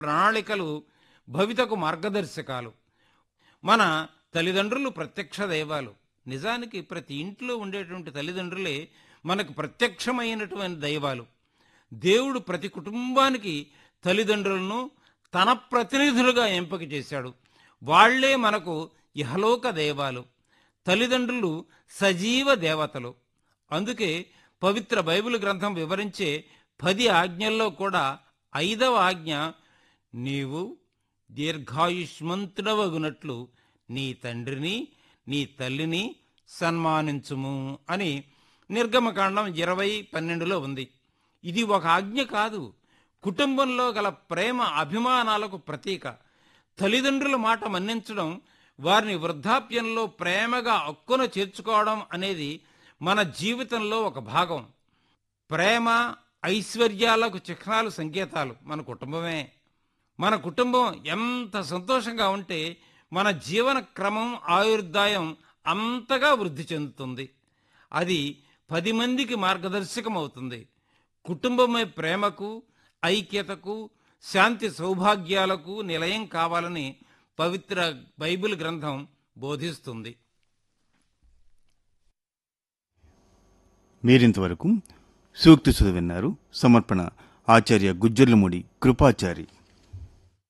ప్రణాళికలు భవితకు మార్గదర్శకాలు. మన తల్లిదండ్రులు ప్రత్యక్ష దైవాలు. నిజానికి ప్రతి ఇంట్లో ఉండేటువంటి తల్లిదండ్రులే మనకు ప్రత్యక్షమైనటువంటి దైవాలు. దేవుడు ప్రతి కుటుంబానికి తల్లిదండ్రులను తన ప్రతినిధులుగా ఎంపిక చేశాడు. వాళ్లే మనకు ఇహలోక దైవాలు. తల్లిదండ్రులు సజీవ దేవతలు. అందుకే పవిత్ర బైబిల్ గ్రంథం వివరించే 10 ఆజ్ఞల్లో కూడా 5వ ఆజ్ఞ, నీవు దీర్ఘాయుష్మంతుడవగునట్లు నీ తండ్రిని నీ తల్లిని సన్మానించుము అని నిర్గమకాండం 20:12లో ఉంది. ఇది ఒక ఆజ్ఞ కాదు, కుటుంబంలో గల ప్రేమ అభిమానాలకు ప్రతీక. తల్లిదండ్రుల మాట మన్నించడం, వారిని వృద్ధాప్యంలో ప్రేమగా అక్కున చేర్చుకోవడం అనేది మన జీవితంలో ఒక భాగం. ప్రేమ ఐశ్వర్యాలకు చిహ్నాలు, సంకేతాలు మన కుటుంబమే. మన కుటుంబం ఎంత సంతోషంగా ఉంటే మన జీవన క్రమం, ఆయుర్దాయం అంతగా వృద్ధి చెందుతుంది. అది 10 మందికి మార్గదర్శకం అవుతుంది. కుటుంబమే ప్రేమకు, ఐక్యతకు, శాంతి సౌభాగ్యాలకు నిలయం కావాలని పవిత్ర బైబిల్ గ్రంథం బోధిస్తుంది. మీరింతవరకు సూక్తి చదివిన్నారు. సమర్పణ ఆచార్య గుజ్జర్లమూడి కృపాచారి.